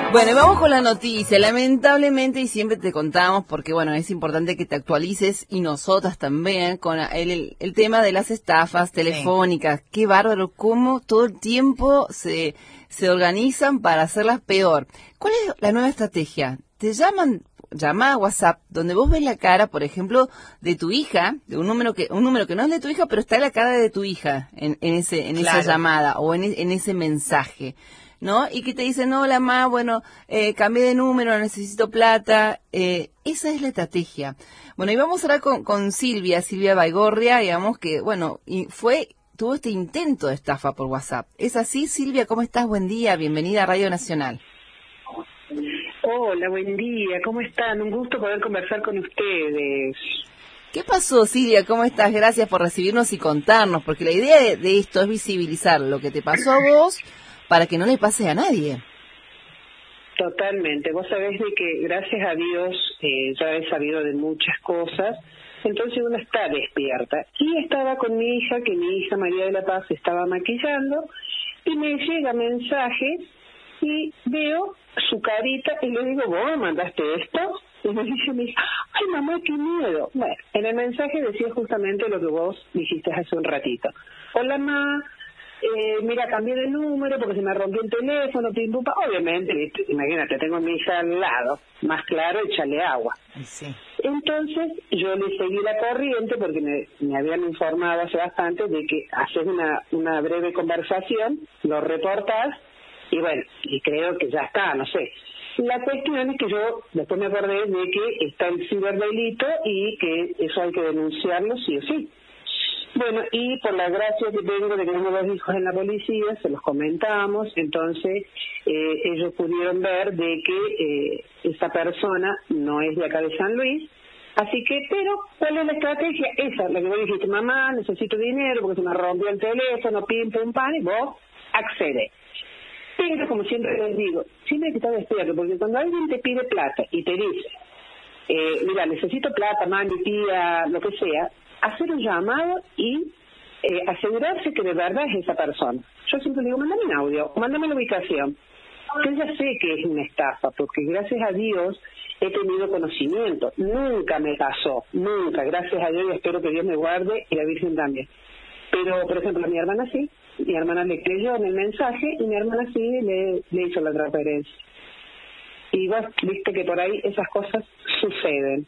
Bueno, y vamos con la noticia. Lamentablemente, y siempre te contamos, porque bueno, es importante que te actualices, y nosotras también, con el tema de las estafas telefónicas. Sí. Qué bárbaro, cómo todo el tiempo se organizan para hacerlas peor. ¿Cuál es la nueva estrategia? Te llama a WhatsApp, donde vos ves la cara, por ejemplo, de tu hija, de un número que no es de tu hija, pero está la cara de tu hija en esa llamada o en ese mensaje, ¿no? Y que te dicen, hola, ma, bueno, cambié de número, necesito plata. Esa es la estrategia. Bueno, y vamos ahora con Silvia Baigorria, digamos que, bueno, tuvo este intento de estafa por WhatsApp. ¿Es así, Silvia? ¿Cómo estás? Buen día, bienvenida a Radio Nacional. Hola, buen día, ¿cómo están? Un gusto poder conversar con ustedes. ¿Qué pasó, Silvia? ¿Cómo estás? Gracias por recibirnos y contarnos, porque la idea de esto es visibilizar lo que te pasó a vos para que no le pase a nadie. Totalmente. Vos sabés de que, gracias a Dios, ya he sabido de muchas cosas, entonces uno está despierta. Y estaba con mi hija, que mi hija María de la Paz estaba maquillando, y me llega mensajes, y veo su carita, y le digo, ¿vos mandaste esto? Y me dice mi hija, ay mamá, qué miedo. Bueno, en el mensaje decía justamente lo que vos dijiste hace un ratito. Hola, ma. Mira, cambié de número porque se me rompió el teléfono, pim, pum, obviamente, ¿viste? Imagínate, tengo a mi hija al lado, más claro, échale agua. Sí. Entonces, yo le seguí la corriente porque me habían informado hace bastante de que haces una breve conversación, lo reportás, y bueno, y creo que ya está, no sé. La cuestión es que yo después me acordé de que está el ciberdelito y que eso hay que denunciarlo sí o sí. Bueno, y por la gracia que tengo de que tengo 2 hijos en la policía, se los comentamos, entonces ellos pudieron ver de que esa persona no es de acá de San Luis, así que, pero, ¿cuál es la estrategia? Esa, la que vos dijiste, mamá, necesito dinero porque se me rompió el teléfono, pim, pum, pan, y vos accedés. Pero, como siempre les digo, siempre hay que estar despierto, porque cuando alguien te pide plata y te dice, mira, necesito plata, mami, tía, lo que sea, hacer un llamado y asegurarse que de verdad es esa persona. Yo siempre digo, mándame un audio, mándame la ubicación. Yo ya sé que es una estafa, porque gracias a Dios he tenido conocimiento. Nunca me pasó, nunca, gracias a Dios, y espero que Dios me guarde y la Virgen también. Pero, por ejemplo, a mi hermana sí, mi hermana le creyó en el mensaje y mi hermana sí le hizo la transferencia. Y vos viste que por ahí esas cosas suceden.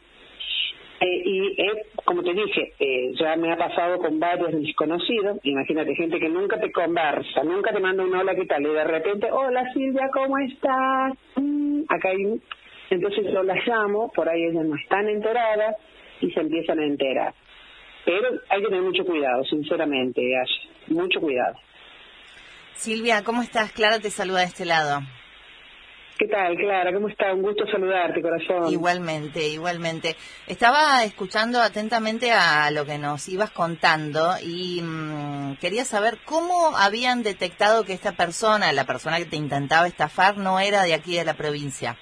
Como te dije, ya me ha pasado con varios de mis conocidos. Imagínate, gente que nunca te conversa, nunca te manda un hola, ¿qué tal? Y de repente, hola Silvia, ¿cómo estás? Acá hay... Entonces yo las llamo, por ahí ellas no están enteradas y se empiezan a enterar. Pero hay que tener mucho cuidado, sinceramente, Ash, mucho cuidado. Silvia, ¿cómo estás? Clara te saluda de este lado. ¿Qué tal, Clara? ¿Cómo está? Un gusto saludarte, corazón. Igualmente, igualmente. Estaba escuchando atentamente a lo que nos ibas contando y quería saber cómo habían detectado que esta persona, la persona que te intentaba estafar, no era de aquí de la provincia.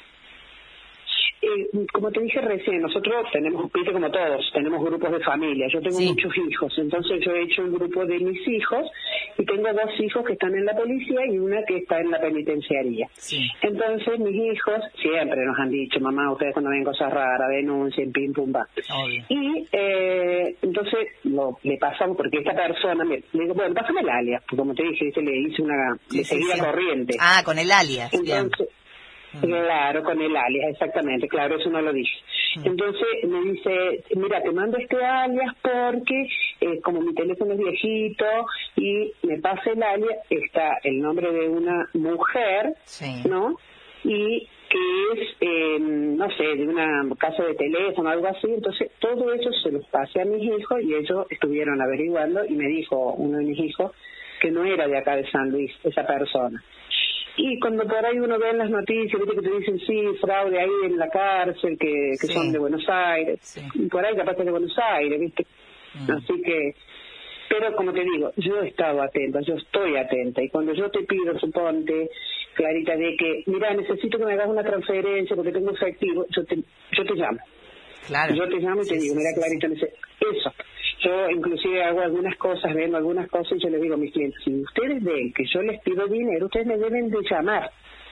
Como te dije recién, nosotros tenemos, viste, como todos, tenemos grupos de familia. Yo tengo muchos hijos, entonces yo he hecho un grupo de mis hijos y tengo 2 hijos que están en la policía y una que está en la penitenciaría. Sí. Entonces mis hijos siempre nos han dicho, mamá, ustedes cuando ven cosas raras, denuncien, pim, pum, pa. Y entonces le pasamos, porque esta persona, le digo, bueno, pásame el alias, porque como te dije, le seguí la corriente. Ah, con el alias, entonces, bien. Claro, con el alias, exactamente, claro, eso no lo dije. Entonces me dice, mira, te mando este alias porque como mi teléfono es viejito y me pasa el alias, está el nombre de una mujer, ¿no? Y que es, no sé, de una casa de teléfono o algo así. Entonces todo eso se los pasé a mis hijos y ellos estuvieron averiguando y me dijo uno de mis hijos que no era de acá de San Luis, esa persona. Y cuando por ahí uno ve en las noticias, viste que te dicen, sí, fraude ahí en la cárcel, que son de Buenos Aires, y por ahí capaz que de Buenos Aires, viste. Así que, pero como te digo, yo he estado atenta, yo estoy atenta, y cuando yo te pido, suponte, Clarita, de que, mira, necesito que me hagas una transferencia porque tengo efectivo, yo te llamo. Claro. Yo te llamo y te digo, mira, Clarita, eso. Yo inclusive hago algunas cosas, vendo algunas cosas y yo les digo a mis clientes, si ustedes ven que yo les pido dinero, ustedes me deben de llamar.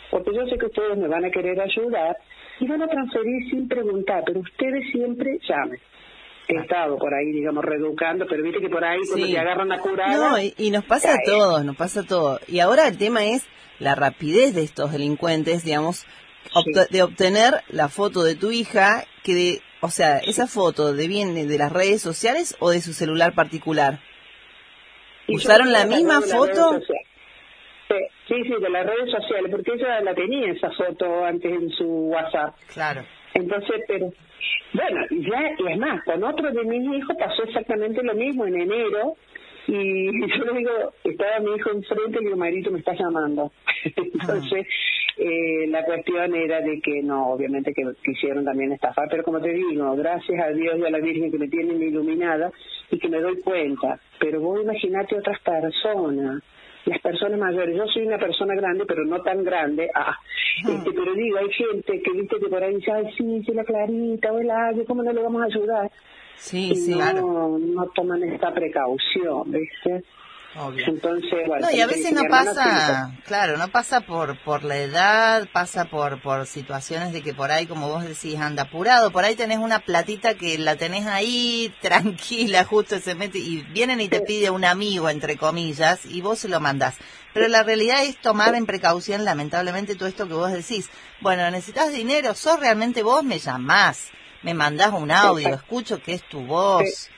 porque yo sé que ustedes me van a querer ayudar y van a transferir sin preguntar, pero ustedes siempre llamen. He estado por ahí, digamos, reeducando, pero viste que por ahí cuando te agarran la curada... No, y nos pasa a todos, nos pasa a todos. Y ahora el tema es la rapidez de estos delincuentes, digamos, de obtener la foto de tu hija, o sea, esa foto viene de las redes sociales o de su celular particular. ¿Usaron la misma foto? Sí, de las redes sociales, porque ella la tenía esa foto antes en su WhatsApp. Claro. Entonces, pero bueno, ya, y es más, con otro de mis hijos pasó exactamente lo mismo en enero, y yo le digo, estaba mi hijo enfrente y le digo, Marito, me está llamando. Entonces, la cuestión era de que no, obviamente que quisieron también estafar, pero como te digo, gracias a Dios y a la Virgen que me tienen iluminada y que me doy cuenta, pero vos imaginate otras personas, las personas mayores. Yo soy una persona grande, pero no tan grande, pero digo, hay gente que viste que por ahí dice, ay, sí, la Clarita, o el Ayo, ¿cómo no le vamos a ayudar? Sí, y no toman esta precaución, ¿viste? Obvio. Entonces, bueno, no, y a veces no pasa, claro, no pasa por la edad, pasa por situaciones de que por ahí, como vos decís, anda apurado, por ahí tenés una platita que la tenés ahí tranquila, justo se mete, y vienen y te pide un amigo, entre comillas, y vos se lo mandás. Pero la realidad es tomar en precaución, lamentablemente, todo esto que vos decís. Bueno, necesitas dinero, sos realmente vos, me llamás, me mandás un audio, escucho que es tu voz.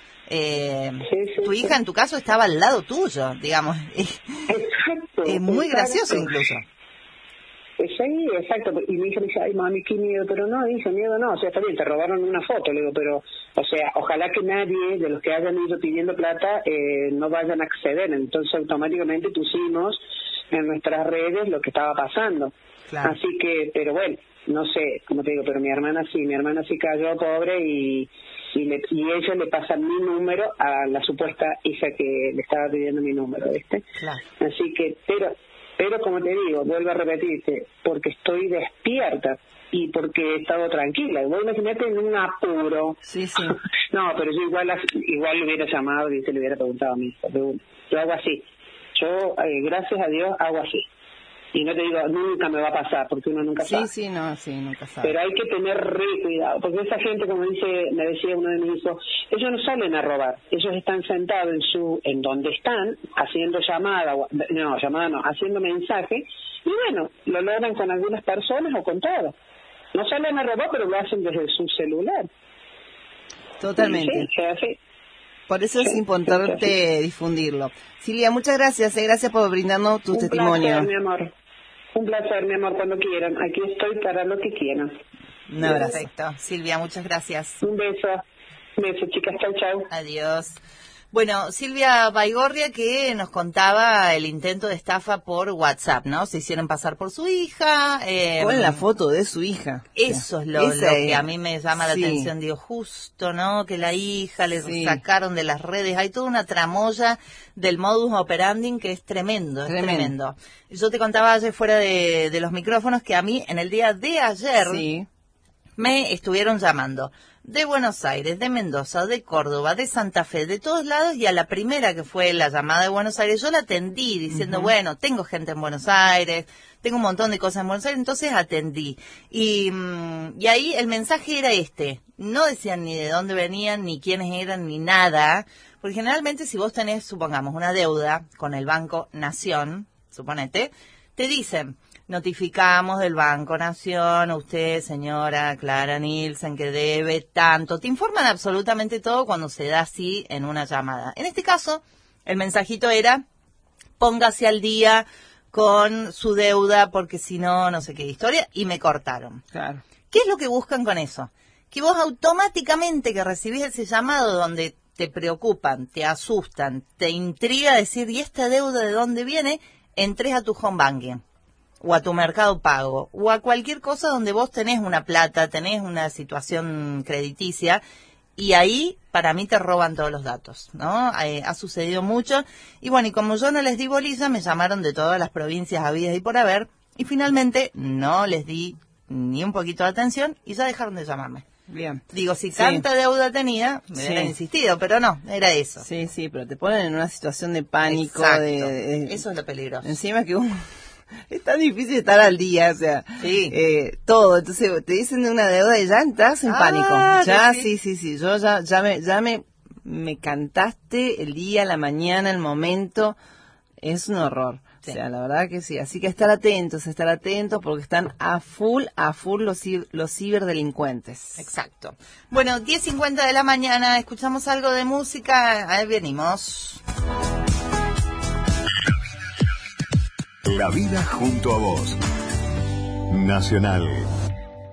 Tu hija en tu caso estaba al lado tuyo, digamos. Exacto. Es muy gracioso incluso. Sí, exacto. Y mi hija me dice, ay mami, qué miedo, pero no, dice, miedo no, o sea, está bien, te robaron una foto, le digo, pero, o sea, ojalá que nadie de los que hayan ido pidiendo plata no vayan a acceder, entonces automáticamente pusimos en nuestras redes lo que estaba pasando. Claro. Así que, pero bueno, no sé, como te digo, pero mi hermana sí cayó pobre y ella le pasa mi número a la supuesta hija que le estaba pidiendo mi número, ¿viste? Claro. Así que, pero como te digo, vuelvo a repetirte, porque estoy despierta y porque he estado tranquila. Vos imaginate en un apuro. Sí. No, pero yo igual le hubiera llamado y se le hubiera preguntado a mi hija. Yo hago así. Yo, gracias a Dios, hago así. Y no te digo, nunca me va a pasar, porque uno nunca sabe. Sí, nunca sabe. Pero hay que tener re cuidado, porque esa gente, como me decía uno de mis hijos, ellos no salen a robar, ellos están sentados en donde están, haciendo haciendo mensaje, y bueno, lo logran con algunas personas o con todas. No salen a robar, pero lo hacen desde su celular. Totalmente. Sí, así. Por eso es importante difundirlo. Silvia, muchas gracias. Gracias por brindarnos tu testimonio. Un placer, mi amor. Un placer, mi amor, cuando quieran. Aquí estoy para lo que quieran. Un abrazo. Perfecto. Silvia, muchas gracias. Un beso. Un beso, chicas. Chau. Adiós. Bueno, Silvia Baigorria que nos contaba el intento de estafa por WhatsApp, ¿no? Se hicieron pasar por su hija. Con la foto de su hija. Eso es lo que a mí me llama la atención. Digo, justo, ¿no? Que la hija le sacaron de las redes. Hay toda una tramoya del modus operandi que es tremendo, es tremendo. Yo te contaba ayer fuera de los micrófonos que a mí en el día de ayer me estuvieron llamando de Buenos Aires, de Mendoza, de Córdoba, de Santa Fe, de todos lados, y a la primera que fue la llamada de Buenos Aires, yo la atendí diciendo, bueno, tengo gente en Buenos Aires, tengo un montón de cosas en Buenos Aires, entonces atendí. Y ahí el mensaje era no decían ni de dónde venían, ni quiénes eran, ni nada, porque generalmente si vos tenés, supongamos, una deuda con el Banco Nación, suponete, te dicen, notificamos del Banco Nación, usted, señora Clara Nielsen, que debe tanto. Te informan absolutamente todo cuando se da así en una llamada. En este caso, el mensajito era, póngase al día con su deuda, porque si no, no sé qué historia, y me cortaron. Claro. ¿Qué es lo que buscan con eso? Que vos automáticamente que recibís ese llamado donde te preocupan, te asustan, te intriga decir, ¿y esta deuda de dónde viene? Entres a tu home banking, o a tu Mercado Pago, o a cualquier cosa donde vos tenés una plata, tenés una situación crediticia, y ahí, para mí, te roban todos los datos, ¿no? Ha sucedido mucho, y bueno, y como yo no les di bolilla, me llamaron de todas las provincias habidas y por haber, y finalmente no les di ni un poquito de atención, y ya dejaron de llamarme. Bien. Digo, si tanta deuda tenía, me hubieran insistido, pero no, era eso. Sí, pero te ponen en una situación de pánico. Exacto. Eso es lo peligroso. Encima que uno Es tan difícil estar al día, o sea, Sí. todo. Entonces te dicen de una deuda y ya entras en pánico. Ya, sí. sí. Yo me cantaste el día, la mañana, el momento. Es un horror. Sí. O sea, la verdad que sí. Así que estar atentos porque están a full los ciberdelincuentes. Exacto. Bueno, 10:50 de la mañana, escuchamos algo de música, ahí venimos. La vida junto a vos. Nacional.